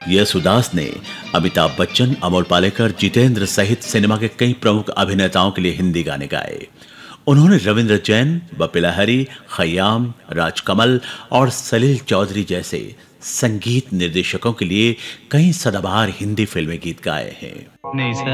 येसुदास ने अमिताभ बच्चन, अमोल पालेकर, जितेंद्र सहित सिनेमा के कई प्रमुख अभिनेताओं के लिए हिंदी गाने गाए। उन्होंने रविंद्र जैन, बप्पी लहिरी, खयाम, राजकमल और सलील चौधरी जैसे संगीत निर्देशकों के लिए कई सदाबहार हिंदी फिल्में गीत गाए हैं।